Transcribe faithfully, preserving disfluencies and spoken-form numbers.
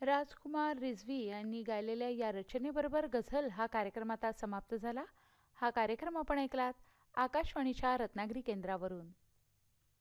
राजकुमार रिझवी यांनी गायलेल्या या रचनेबरोबर गझल हा कार्यक्रम आता समाप्त झाला. हा कार्यक्रम आपण ऐकलात आकाशवाणीच्या रत्नागिरी केंद्रावरून.